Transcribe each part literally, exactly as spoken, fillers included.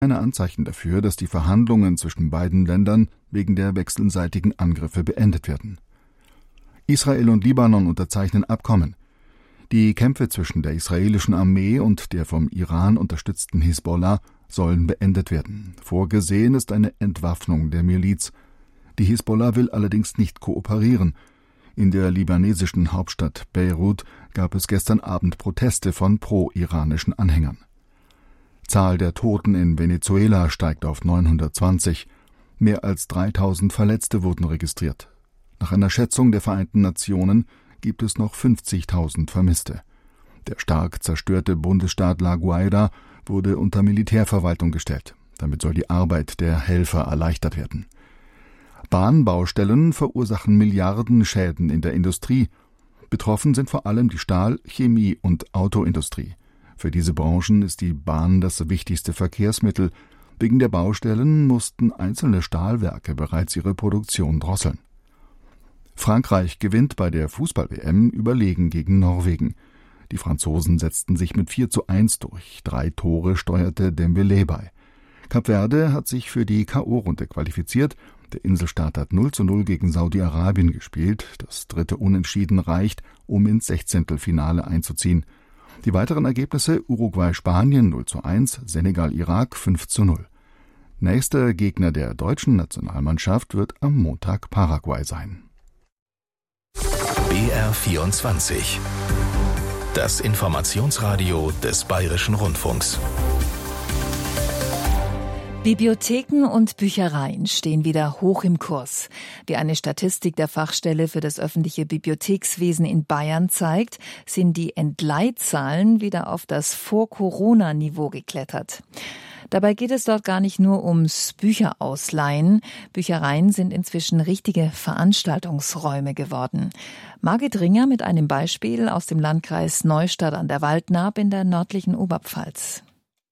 keine Anzeichen dafür, dass die Verhandlungen zwischen beiden Ländern wegen der wechselseitigen Angriffe beendet werden. Israel und Libanon unterzeichnen Abkommen. Die Kämpfe zwischen der israelischen Armee und der vom Iran unterstützten Hisbollah sollen beendet werden. Vorgesehen ist eine Entwaffnung der Miliz. Die Hisbollah will allerdings nicht kooperieren. In der libanesischen Hauptstadt Beirut gab es gestern Abend Proteste von pro-iranischen Anhängern. Zahl der Toten in Venezuela steigt auf neunhundertzwanzig. Mehr als dreitausend Verletzte wurden registriert. Nach einer Schätzung der Vereinten Nationen gibt es noch fünfzigtausend Vermisste. Der stark zerstörte Bundesstaat La Guaira wurde unter Militärverwaltung gestellt. Damit soll die Arbeit der Helfer erleichtert werden. Bahnbaustellen verursachen Milliardenschäden in der Industrie. Betroffen sind vor allem die Stahl-, Chemie- und Autoindustrie. Für diese Branchen ist die Bahn das wichtigste Verkehrsmittel. Wegen der Baustellen mussten einzelne Stahlwerke bereits ihre Produktion drosseln. Frankreich gewinnt bei der Fußball-W M überlegen gegen Norwegen. Die Franzosen setzten sich mit vier zu eins durch. Drei Tore steuerte Dembélé bei. Kap Verde hat sich für die K O-Runde qualifiziert. Der Inselstaat hat null zu null gegen Saudi-Arabien gespielt. Das dritte Unentschieden reicht, um ins Sechzehntelfinale einzuziehen. Die weiteren Ergebnisse: Uruguay-Spanien null zu eins, Senegal-Irak fünf zu null. Nächster Gegner der deutschen Nationalmannschaft wird am Montag Paraguay sein. B R vierundzwanzig. Das Informationsradio des Bayerischen Rundfunks. Bibliotheken und Büchereien stehen wieder hoch im Kurs. Wie eine Statistik der Fachstelle für das öffentliche Bibliothekswesen in Bayern zeigt, sind die Entleihzahlen wieder auf das Vor-Corona-Niveau geklettert. Dabei geht es dort gar nicht nur ums Bücherausleihen. Büchereien sind inzwischen richtige Veranstaltungsräume geworden. Margit Ringer mit einem Beispiel aus dem Landkreis Neustadt an der Waldnaab in der nördlichen Oberpfalz.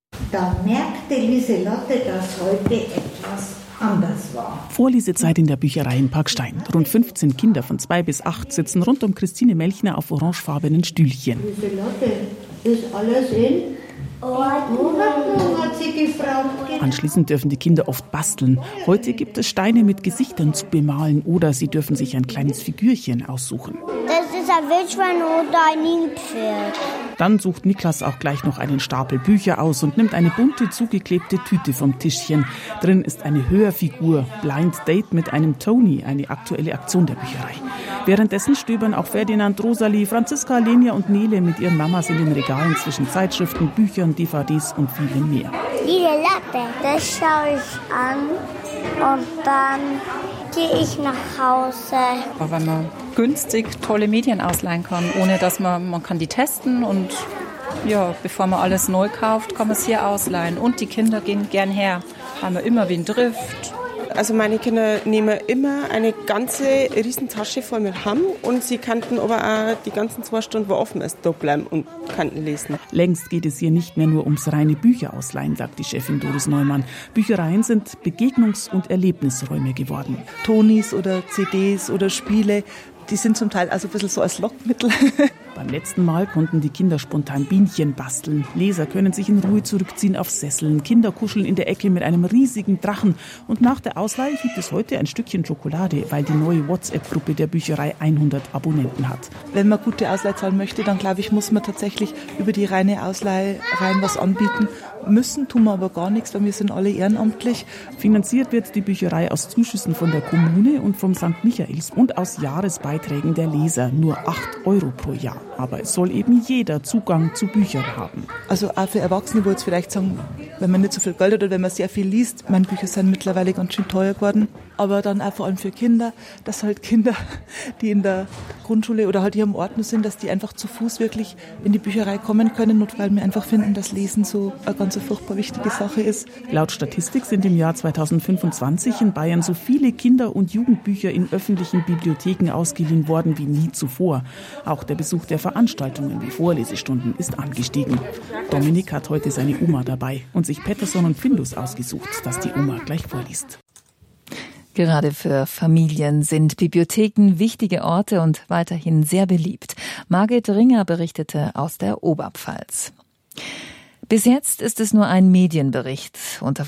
Da merkte Lieselotte, dass heute etwas anders war. Vorlesezeit in der Bücherei in Parkstein. Rund fünfzehn Kinder von zwei bis acht sitzen rund um Christine Melchner auf orangefarbenen Stühlchen. Lieselotte, ist alles in Ordnung, hat sie gefragt. Anschließend dürfen die Kinder oft basteln. Heute gibt es Steine mit Gesichtern zu bemalen oder sie dürfen sich ein kleines Figürchen aussuchen. Das ist ein Wildschwein oder ein Nilpferd. Dann sucht Niklas auch gleich noch einen Stapel Bücher aus und nimmt eine bunte, zugeklebte Tüte vom Tischchen. Drin ist eine Hörfigur, Blind Date mit einem Tony, eine aktuelle Aktion der Bücherei. Währenddessen stöbern auch Ferdinand, Rosalie, Franziska, Lenia und Nele mit ihren Mamas in den Regalen zwischen Zeitschriften, Büchern, D V Ds und vielem mehr. Diese Latte, das schaue ich an und dann gehe ich nach Hause. Aber wenn man günstig tolle Medien ausleihen kann, ohne dass man, man kann die testen und ja, bevor man alles neu kauft, kann man es hier ausleihen. Und die Kinder gehen gern her, weil man immer wen trifft. Also meine Kinder nehmen immer eine ganze Riesentasche voll mit Hamm und sie könnten aber auch die ganzen zwei Stunden, wo offen ist, da bleiben und könnten lesen. Längst geht es hier nicht mehr nur ums reine Bücherausleihen, sagt die Chefin Doris Neumann. Büchereien sind Begegnungs- und Erlebnisräume geworden. Tonis oder C Ds oder Spiele, die sind zum Teil also ein bisschen so als Lockmittel. Beim letzten Mal konnten die Kinder spontan Bienchen basteln. Leser können sich in Ruhe zurückziehen auf Sesseln. Kinder kuscheln in der Ecke mit einem riesigen Drachen. Und nach der Ausleihe gibt es heute ein Stückchen Schokolade, weil die neue WhatsApp-Gruppe der Bücherei hundert Abonnenten hat. Wenn man gute Ausleihzahlen möchte, dann glaube ich, muss man tatsächlich über die reine Ausleihe rein was anbieten. Müssen tun wir aber gar nichts, weil wir sind alle ehrenamtlich. Finanziert wird die Bücherei aus Zuschüssen von der Kommune und vom Sankt Michaels und aus Jahresbeiträgen der Leser. Nur acht Euro pro Jahr. Aber es soll eben jeder Zugang zu Büchern haben. Also auch für Erwachsene, wo jetzt vielleicht sagen, wenn man nicht so viel Geld hat oder wenn man sehr viel liest, meine Bücher sind mittlerweile ganz schön teuer geworden. Aber dann auch vor allem für Kinder, dass halt Kinder, die in der Grundschule oder halt hier im Ort sind, dass die einfach zu Fuß wirklich in die Bücherei kommen können und weil wir einfach finden, dass Lesen so eine ganz furchtbar wichtige Sache ist. Laut Statistik sind im Jahr zweitausendfünfundzwanzig in Bayern so viele Kinder- und Jugendbücher in öffentlichen Bibliotheken ausgeliehen worden wie nie zuvor. Auch der Besuch der Veranstaltungen wie Vorlesestunden ist angestiegen. Dominik hat heute seine Oma dabei und sich Pettersson und Findus ausgesucht, dass die Oma gleich vorliest. Gerade für Familien sind Bibliotheken wichtige Orte und weiterhin sehr beliebt. Margit Ringer berichtete aus der Oberpfalz. Bis jetzt ist es nur ein Medienbericht. Unter